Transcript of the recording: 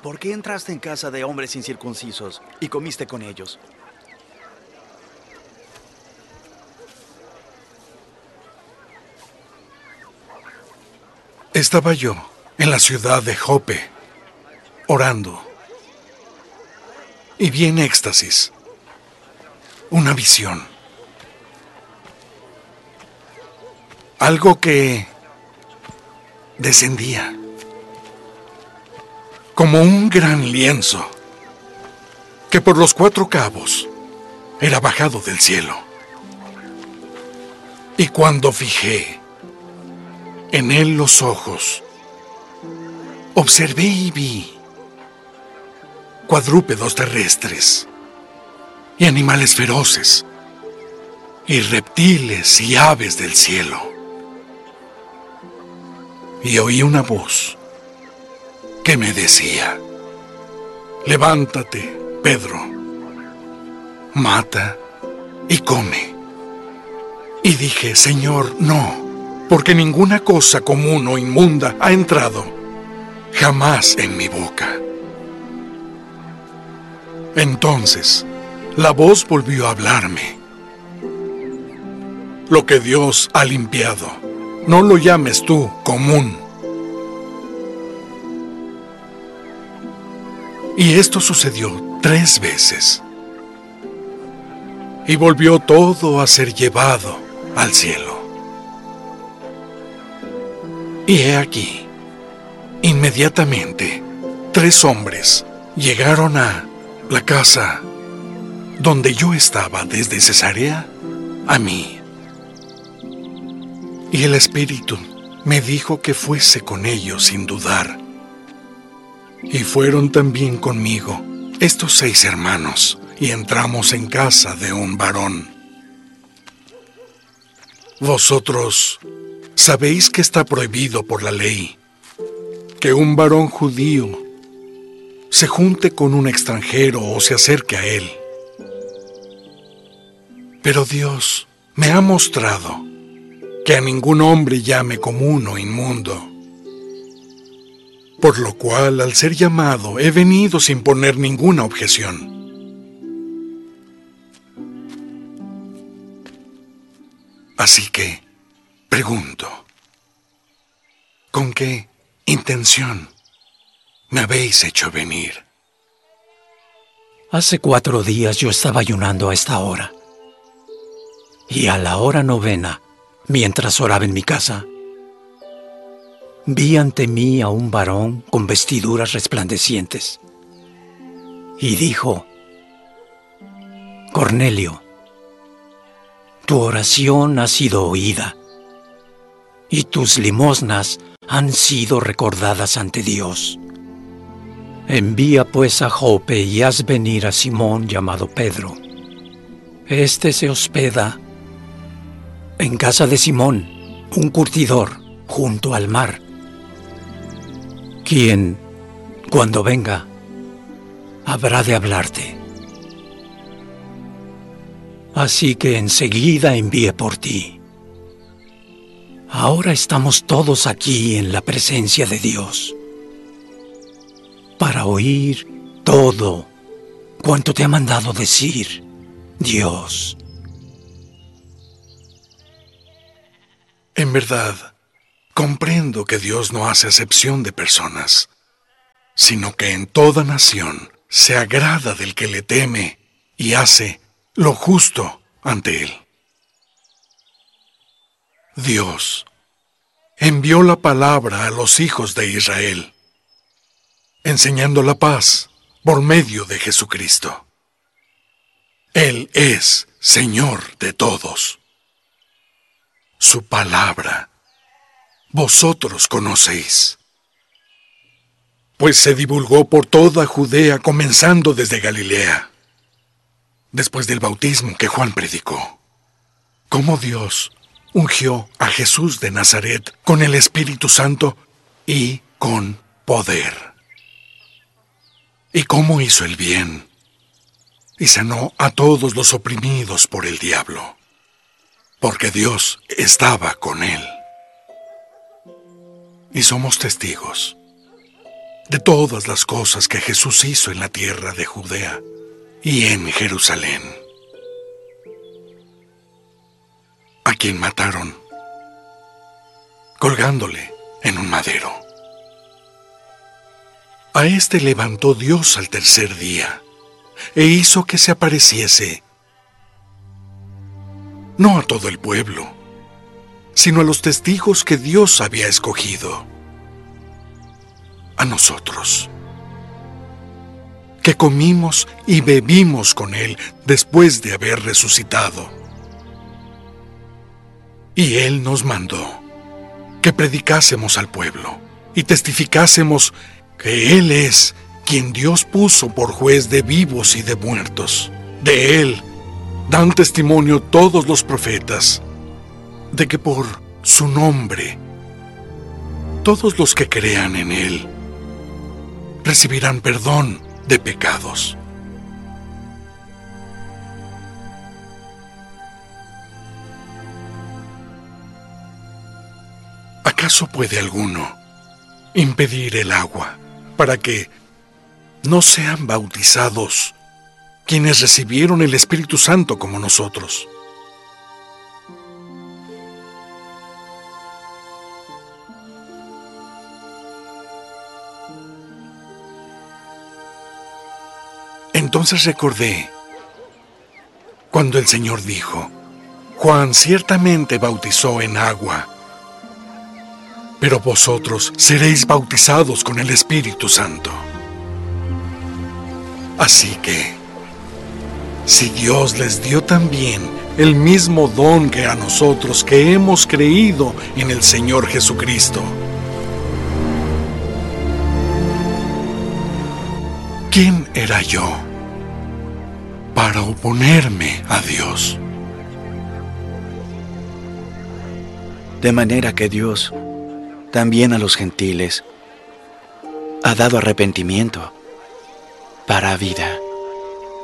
¿Por qué entraste en casa de hombres incircuncisos y comiste con ellos? Estaba yo en la ciudad de Jope, orando, y vi en éxtasis una visión. Algo que descendía como un gran lienzo que por los 4 cabos era bajado del cielo. Y cuando fijé en él los ojos, observé y vi cuadrúpedos terrestres y animales feroces y reptiles y aves del cielo. Y oí una voz que me decía: levántate, Pedro, mata y come. Y dije: Señor, no, porque ninguna cosa común o inmunda ha entrado jamás en mi boca. Entonces la voz volvió a hablarme: lo que Dios ha limpiado, no lo llames tú común. Y esto sucedió 3 veces. Y volvió todo a ser llevado al cielo. Y he aquí, inmediatamente, 3 hombres llegaron a la casa donde yo estaba desde Cesarea a mí. Y el Espíritu me dijo que fuese con ellos sin dudar. Y fueron también conmigo estos 6 hermanos, y entramos en casa de un varón. Vosotros sabéis que está prohibido por la ley que un varón judío se junte con un extranjero o se acerque a él. Pero Dios me ha mostrado que a ningún hombre llame común o inmundo. Por lo cual, al ser llamado, he venido sin poner ninguna objeción. Así que, pregunto, ¿con qué intención me habéis hecho venir? Hace 4 días yo estaba ayunando a esta hora. Y a la hora 9, mientras oraba en mi casa, vi ante mí a un varón con vestiduras resplandecientes. Y dijo: Cornelio, tu oración ha sido oída, y tus limosnas han sido recordadas ante Dios. Envía pues a Jope y haz venir a Simón llamado Pedro. Este se hospeda en casa de Simón, un curtidor, junto al mar, quien, cuando venga, habrá de hablarte. Así que enseguida envié por ti. Ahora estamos todos aquí en la presencia de Dios, para oír todo cuanto te ha mandado decir Dios. En verdad, comprendo que Dios no hace acepción de personas, sino que en toda nación se agrada del que le teme y hace lo justo ante él. Dios envió la palabra a los hijos de Israel, enseñando la paz por medio de Jesucristo. Él es Señor de todos. Su palabra vosotros conocéis, pues se divulgó por toda Judea, comenzando desde Galilea, después del bautismo que Juan predicó, cómo Dios ungió a Jesús de Nazaret con el Espíritu Santo y con poder, y cómo hizo el bien y sanó a todos los oprimidos por el diablo, porque Dios estaba con él. Y somos testigos de todas las cosas que Jesús hizo en la tierra de Judea y en Jerusalén, a quien mataron colgándole en un madero. A éste levantó Dios al tercer día e hizo que se apareciese no a todo el pueblo, sino a los testigos que Dios había escogido, a nosotros, que comimos y bebimos con Él después de haber resucitado. Y Él nos mandó que predicásemos al pueblo y testificásemos que Él es quien Dios puso por juez de vivos y de muertos. De Él dan testimonio todos los profetas, de que por su nombre todos los que crean en Él recibirán perdón de pecados. ¿Acaso puede alguno impedir el agua para que no sean bautizados quienes recibieron el Espíritu Santo como nosotros? Entonces recordé cuando el Señor dijo: Juan ciertamente bautizó en agua, pero vosotros seréis bautizados con el Espíritu Santo. Así que, si Dios les dio también el mismo don que a nosotros que hemos creído en el Señor Jesucristo, ¿quién era yo para oponerme a Dios? De manera que Dios también a los gentiles ha dado arrepentimiento para vida.